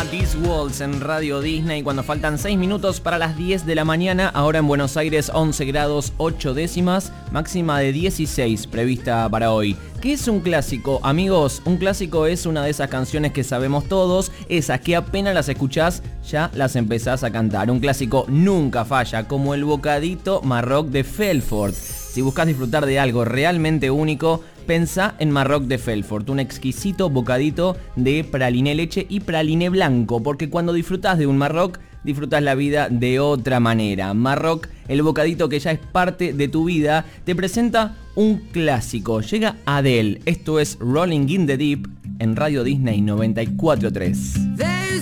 These Walls en Radio Disney cuando faltan 6 minutos para las 10 de la mañana. Ahora en Buenos Aires 11 grados 8 décimas, máxima de 16 prevista para hoy. ¿Qué es un clásico? Amigos, un clásico es una de esas canciones que sabemos todos, esas que apenas las escuchás ya las empezás a cantar. Un clásico nunca falla, como el bocadito Marroc de Felfort. Si buscas disfrutar de algo realmente único, pensá en Marroc de Felfort, un exquisito bocadito de praliné leche y praliné blanco, porque cuando disfrutás de un Marroc, disfrutás la vida de otra manera. Marroc, el bocadito que ya es parte de tu vida, te presenta un clásico. Llega Adele, esto es Rolling in the Deep en Radio Disney 94.3.